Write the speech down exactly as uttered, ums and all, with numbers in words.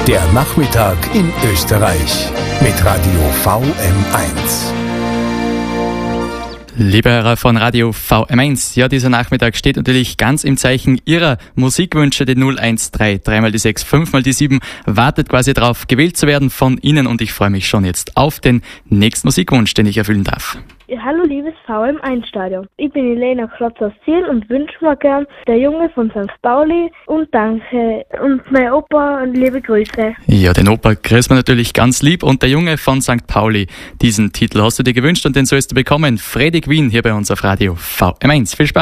Der Nachmittag in Österreich mit Radio V M eins. Liebe Hörer von Radio V M eins, ja, dieser Nachmittag steht natürlich ganz im Zeichen Ihrer Musikwünsche. Die null eins drei, dreimal die sechs, fünfmal die sieben wartet quasi darauf, gewählt zu werden von Ihnen, und ich freue mich schon jetzt auf den nächsten Musikwunsch, den ich erfüllen darf. Ja, hallo liebes V M eins Stadion. Ich bin Elena Klotz aus Ziel und wünsche mir gern der Junge von Sankt Pauli und danke. Und mein Opa und liebe Grüße. Ja, den Opa grüßt man natürlich ganz lieb, und der Junge von Sankt Pauli. Diesen Titel hast du dir gewünscht und den sollst du bekommen. Freddy Queen hier bei uns auf Radio V M eins. Viel Spaß.